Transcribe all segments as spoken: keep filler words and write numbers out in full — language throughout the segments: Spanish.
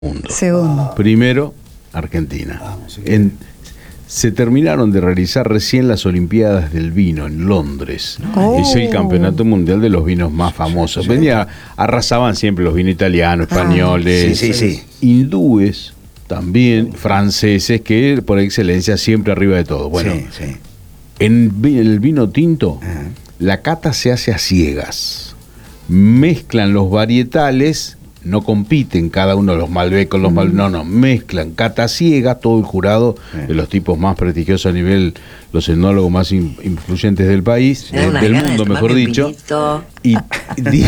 Segundo. Segundo. Primero, Argentina. En, se terminaron de realizar recién las Olimpiadas del Vino en Londres. Oh. Es el campeonato mundial de los vinos más famosos. Venía, arrasaban siempre los vinos italianos, españoles, ah, sí, sí, sí. hindúes también, franceses, que por excelencia siempre arriba de todo. Bueno, sí, sí. En el vino tinto, uh-huh. la cata se hace a ciegas. Mezclan los varietales. No compiten cada uno de los Malbec con los Malbec, no, no, mezclan cata ciega, todo el jurado sí. de los tipos más prestigiosos a nivel, los etnólogos más in, influyentes del país, de, del mundo, mejor dicho. Y di,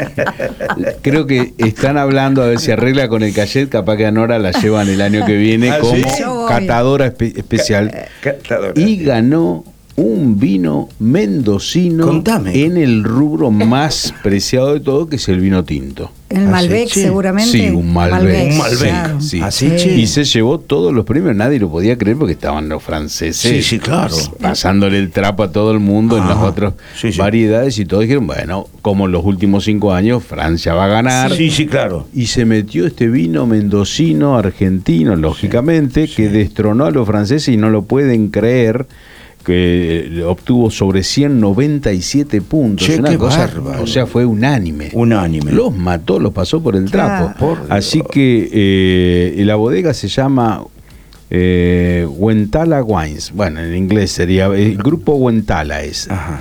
creo que están hablando a ver si arregla con el cachet, capaz que a Nora la llevan el año que viene ¿Ah, como sí? catadora espe- especial. Catadora. Y ganó un vino mendocino Contame. en el rubro más preciado de todo, que es el vino tinto. El Malbec, sí. seguramente. Sí, un Malbec. Malbec. Un Malbec. Claro. Sí. Así, sí. Y se llevó todos los premios, nadie lo podía creer porque estaban los franceses. Sí, sí, claro. Pasándole el trapo a todo el mundo ah, en las otras sí, sí. variedades, y todos dijeron, bueno, como en los últimos cinco años, Francia va a ganar. Sí, sí, claro. Y se metió este vino mendocino, argentino, lógicamente, sí, que sí. destronó a los franceses y no lo pueden creer, que obtuvo sobre ciento noventa y siete puntos. Che, una cosa, bárbaro. O sea, fue unánime. Unánime. Los mató, los pasó por el trapo. Por Así que eh, la bodega se llama eh, Wentala Wines. Bueno, en inglés sería el grupo Wentala es Ajá.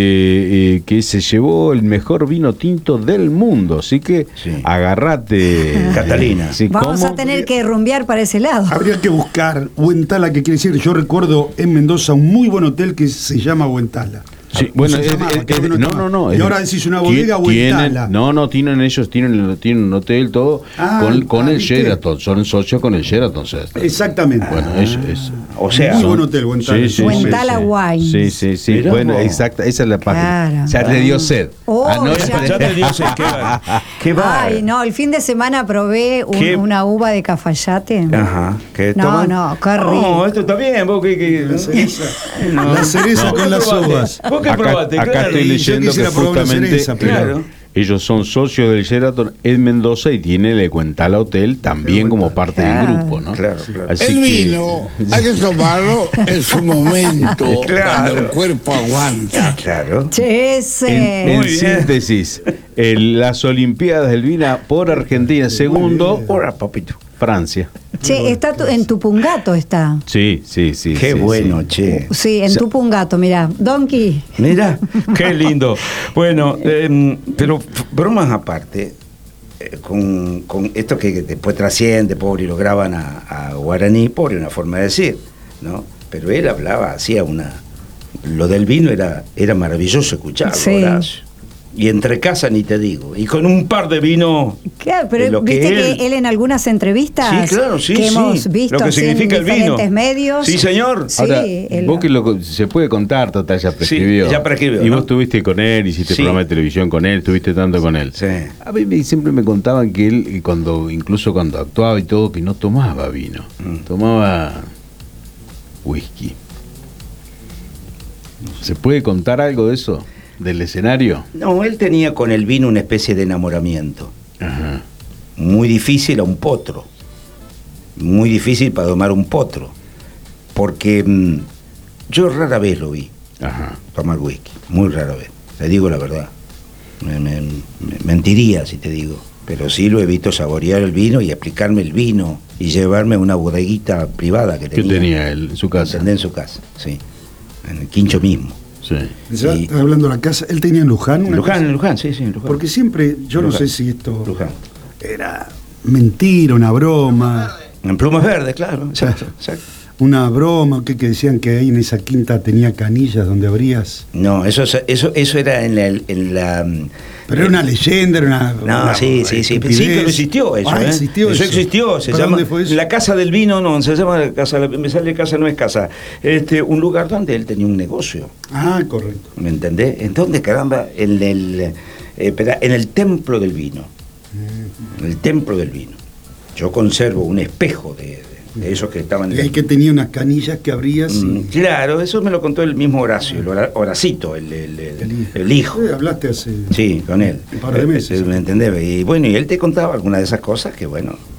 de eh, que se llevó el mejor vino tinto del mundo. Así que sí. agarrate, Catalina. Sí, vamos ¿cómo? a tener que rumbear para ese lado. Habría que buscar Wentala, que quiere decir, yo recuerdo en Mendoza un muy buen hotel que se llama Wentala. Sí, bueno, es, llamaba, es, es, no, no, no. Y es, ahora decís una bodega Wentala. No, no, tienen ellos, tienen, tienen un hotel, todo, ah, con, con ah, el ¿viste? Sheraton, son socios con el Sheraton. O sea, exactamente. Bueno, ah, es, es, o sea, muy son, buen hotel, Wentala. Sí, sí, Wentala sí, Wines. Sí, sí, sí. Mirá bueno, vos. exacta, esa es la página. Claro. Ya le dio sed. Oh, ah, no, ya, ya te dio sed. Qué va. Qué va. Ay, no, el fin de semana probé un, una uva de Cafayate. Ajá. ¿Qué no, toman? no, qué rico. No, esto está bien. ¿Vos qué, qué? La cereza. No. La cereza no, con las uvas. ¿Vos qué acá, probaste? Acá claro. estoy leyendo que justamente cereza, claro. ellos son socios del Sheraton en Mendoza y tiene el Wentala Hotel también sí, como parte claro. del grupo, ¿no? Claro, claro. Así el vino que... hay que tomarlo en su momento, claro. cuando el cuerpo aguanta. Claro. Chese. En, en síntesis, el, las Olimpiadas del vino por Argentina, segundo, por papito. Francia. Che, está tu, en Tupungato está. Sí, sí, sí. Qué sí, bueno, sí. che. Sí, en o sea, Tupungato, mirá. Donkey. Mira, qué lindo. Bueno, eh, pero bromas aparte, eh, con, con esto que después trasciende, pobre, y lo graban a, a guaraní, pobre, una forma de decir, ¿no? Pero él hablaba, hacía una... Lo del vino era, era maravilloso escucharlo, sí. Horacio. Y entre casa ni te digo, y con un par de vino. Claro, pero viste que él, que él en algunas entrevistas sí, claro, sí, que sí. hemos visto lo que significa en el vino. diferentes medios. Sí, señor. Sí, ahora, el... vos que lo, se puede contar, total, ya prescribió. Sí, ya prescribió. Y ¿no? vos estuviste con él, hiciste sí. programa de televisión con él, estuviste tanto con él. Sí. A mí siempre me contaban que él, cuando incluso cuando actuaba y todo, que no tomaba vino, mm. tomaba whisky. ¿Se puede contar algo de eso? ¿Del escenario? No, él tenía con el vino una especie de enamoramiento. Ajá. Muy difícil a un potro. Muy difícil para domar un potro. Porque mmm, yo rara vez lo vi Ajá. tomar whisky. Muy rara vez. Te digo la verdad. Me, me, me mentiría si te digo. Pero sí lo he visto saborear el vino y explicarme el vino y llevarme a una bodeguita privada que tenía. ¿Qué tenía él en su casa? En su casa, sí. En el quincho mismo. Sí. Ya y, estás hablando de la casa. ¿Él tenía en Luján? En Luján, en Luján, sí, sí, en Luján. Porque siempre, yo Luján. no sé si esto Luján. era mentira, una broma. En Plumas Verdes, claro. Exacto, exacto. Una broma, que, que decían que ahí en esa quinta tenía canillas donde abrías. No, eso eso eso era en la... En la Pero era una leyenda, era una... No, una, sí, sí, sí, sí, pero existió eso, ah, ¿eh? existió eso. Eso existió, se llama... Eso? La Casa del Vino, no, se llama la casa, me sale casa, no es casa. Este, un lugar donde él tenía un negocio. Ah, correcto. ¿Me entendés? ¿En dónde, caramba? En el, eh, en el Templo del Vino. En el Templo del Vino. Yo conservo un espejo de... de esos que estaban... Y ahí que tenía unas canillas que abrías. Mm, y... Claro, eso me lo contó el mismo Horacio, el Horacito, el, el, el, el, el hijo. Sí, hablaste hace... Sí, con él. Un par de meses. ¿Me entendés? Y bueno, y él te contaba alguna de esas cosas que, bueno,